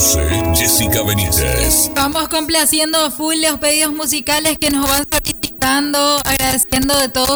Conduce Jessica Benítez. Vamos complaciendo full los pedidos musicales que nos van solicitando, agradeciendo de todo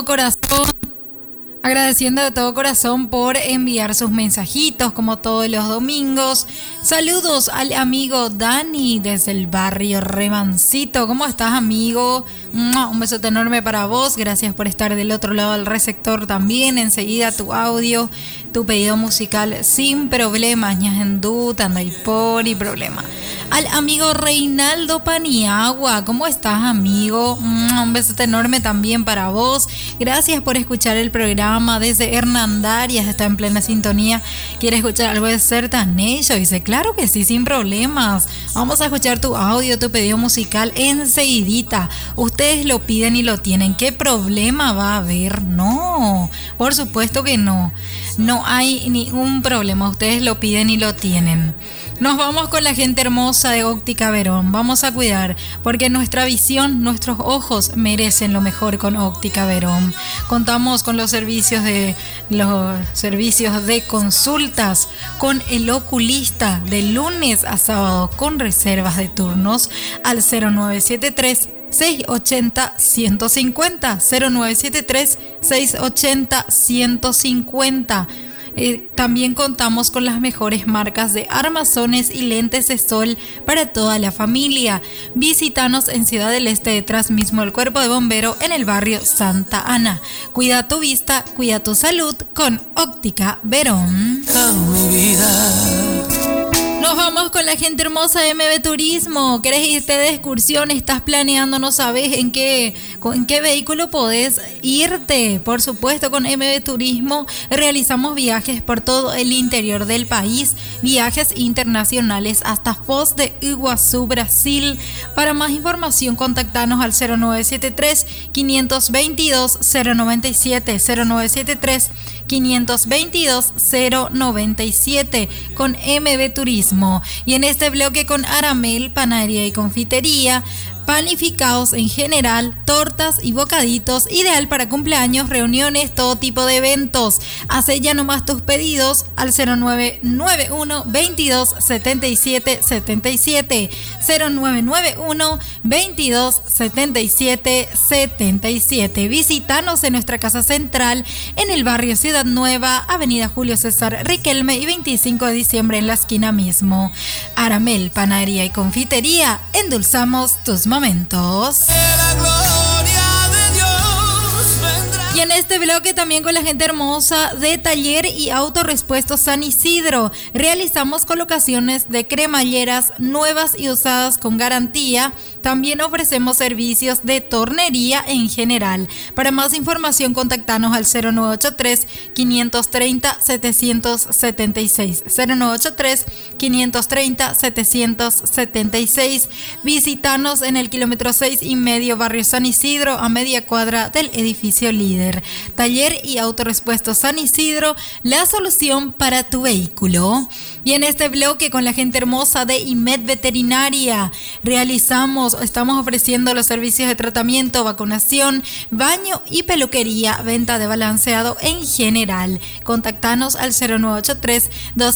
corazón por enviar sus mensajitos como todos los domingos. Saludos al amigo Dani desde el barrio Remancito. ¿Cómo estás, amigo? Un besote enorme para vos. Gracias por estar del otro lado del receptor también. Enseguida tu audio, tu pedido musical sin problemas. Ñagendú, Tandaipor y problema. Al amigo Reinaldo Paniagua. ¿Cómo estás, amigo? Un besote enorme también para vos. Gracias por escuchar el programa desde Hernandarias. Está en plena sintonía. ¿Quiere escuchar algo de Sertanejo? Dice, claro que sí, sin problemas. Vamos a escuchar tu audio, tu pedido musical enseguidita. Ustedes lo piden y lo tienen. ¿Qué problema va a haber? No, por supuesto que no. No hay ningún problema. Ustedes lo piden y lo tienen. Nos vamos con la gente hermosa de Óptica Verón. Vamos a cuidar, porque nuestra visión, nuestros ojos merecen lo mejor con Óptica Verón. Contamos con los servicios de consultas con el oculista de lunes a sábado con reservas de turnos al 0973 680 150 0973 680 150. También contamos con las mejores marcas de armazones y lentes de sol para toda la familia. Visítanos en Ciudad del Este, detrás mismo del Cuerpo de Bombero, en el barrio Santa Ana. Cuida tu vista, cuida tu salud con Óptica Verón. Nos vamos con la gente hermosa de MB Turismo. ¿Querés irte de excursión? ¿Estás planeando? ¿No sabes en qué vehículo podés irte? Por supuesto, con MB Turismo realizamos viajes por todo el interior del país, viajes internacionales hasta Foz de Iguazú, Brasil. Para más información, contactanos al 0973 522 097 0973 522 097 con MB Turismo. Y en este bloque con Aramel, panadería y confitería, panificados en general, tortas y bocaditos, ideal para cumpleaños, reuniones, todo tipo de eventos. Hace ya nomás tus pedidos al 0991 22 77 77 0991 22 77 77. Visítanos en nuestra casa central en el barrio Ciudad Nueva, avenida Julio César Riquelme y 25 de diciembre en la esquina mismo. Aramel, panadería y confitería, endulzamos tus momentos. Y en este bloque también con la gente hermosa de Taller y Autorepuestos San Isidro. Realizamos colocaciones de cremalleras nuevas y usadas con garantía. También ofrecemos servicios de tornería en general. Para más información, contactanos al 0983 530 776 0983 530 776. Visítanos en el kilómetro 6,5, barrio San Isidro, a media cuadra del edificio Líder. Taller y Autorepuestos San Isidro, la solución para tu vehículo. Y en este bloque con la gente hermosa de IMED Veterinaria estamos ofreciendo los servicios de tratamiento, vacunación, baño y peluquería, venta de balanceado en general. Contactanos al 0983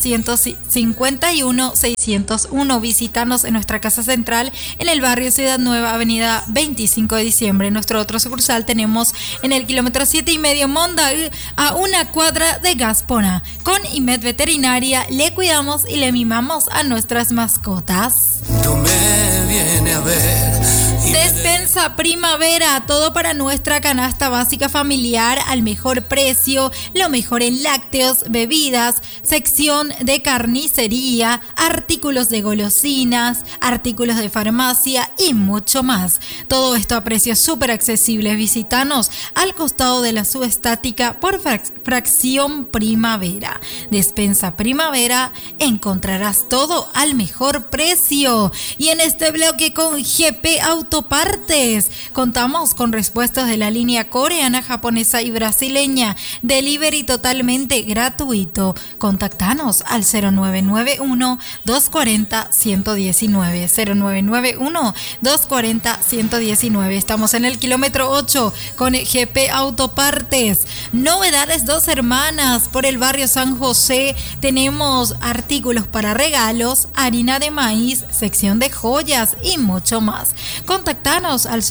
251 601. Visítanos en nuestra casa central en el barrio Ciudad Nueva, avenida 25 de diciembre. Nuestro otro sucursal tenemos en el kilómetro 7,5 Monda, a una cuadra de Gaspona. Con IMED Veterinaria le cuidamos y le mimamos a nuestras mascotas. No me viene a ver. Despensa Primavera, todo para nuestra canasta básica familiar al mejor precio, lo mejor en lácteos, bebidas, sección de carnicería, artículos de golosinas, artículos de farmacia y mucho más. Todo esto a precios súper accesibles. Visítanos al costado de la subestática por fracción Primavera. Despensa Primavera, encontrarás todo al mejor precio. Y en este bloque con GP Auto Autopartes. Contamos con repuestos de la línea coreana, japonesa y brasileña. Delivery totalmente gratuito. Contactanos al 0991-240-119. 0991-240-119. Estamos en el kilómetro 8 con GP Autopartes. Novedades Dos Hermanas por el barrio San José. Tenemos artículos para regalos, harina de maíz, sección de joyas y mucho más. Contactanos al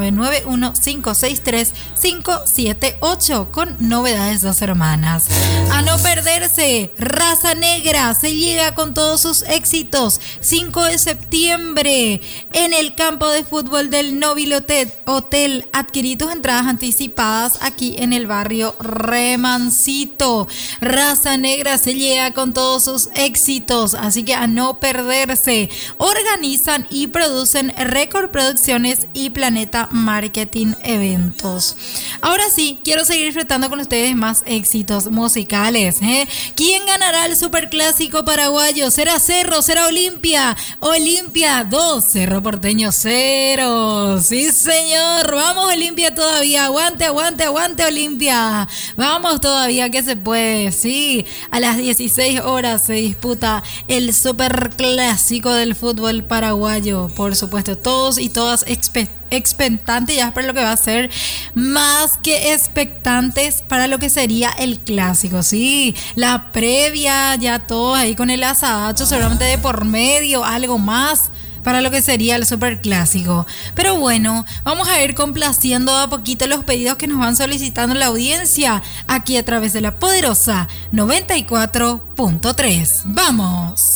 0991-563-578 con Novedades Dos Hermanas. A no perderse, Raza Negra se llega con todos sus éxitos. 5 de septiembre en el campo de fútbol del Nobil Hotel. Adquirí tus entradas anticipadas aquí en el barrio Remancito. Raza Negra se llega con todos sus éxitos, así que a no perderse. Organizan y producen Record Producciones y Planeta Marketing Eventos. Ahora sí, quiero seguir disfrutando con ustedes más éxitos musicales. ¿Quién ganará el superclásico paraguayo? ¿Será Cerro? ¿Será Olimpia? Olimpia 2, Cerro Porteño 0. Sí, señor. Vamos, Olimpia todavía. Aguante, aguante, aguante, Olimpia. Vamos todavía, que se puede. Sí, a las 16 horas se disputa el superclásico del fútbol paraguayo. Por supuesto, todos y todas expectantes ya para lo que va a ser, más que expectantes para lo que sería el clásico. Sí, la previa, ya todos ahí con el asadacho seguramente de por medio, algo más para lo que sería el superclásico. Pero bueno, vamos a ir complaciendo a poquito los pedidos que nos van solicitando la audiencia aquí a través de la poderosa 94.3. ¡Vamos!